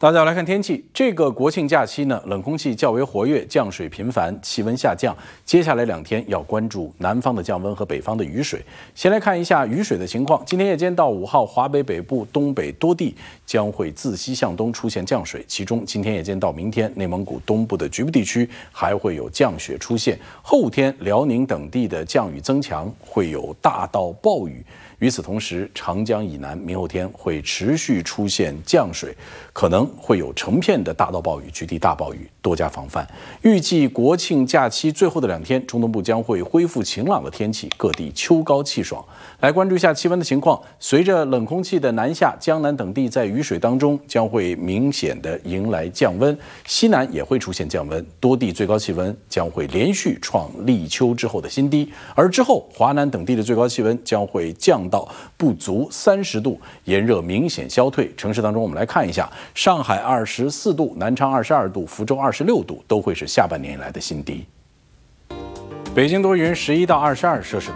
大家来看天气，这个国庆假期呢，冷空气较为活跃，降水频繁，气温下降。接下来2天要关注南方的降温和北方的雨水。先来看一下雨水的情况。今天夜间到5号，华北北部、东北多地将会自西向东出现降水，其中今天夜间到明天，内蒙古东部的局部地区还会有降雪出现。后天，辽宁等地的降雨增强，会有大到暴雨。与此同时，长江以南明后天会持续出现降水，可能会有成片的大到暴雨、局地大暴雨，多加防范。预计国庆假期最后的2天，中东部将会恢复晴朗的天气，各地秋高气爽。来关注一下气温的情况。随着冷空气的南下，江南等地在雨水当中将会明显的迎来降温，西南也会出现降温，多地最高气温将会连续创立秋之后的新低。而之后，华南等地的最高气温将会降到不足30度，炎热明显消退。城市当中，我们来看一下，上海24度，南昌22度，福州26度，都会是下半年以来的新低。北京多云，11到22摄氏度。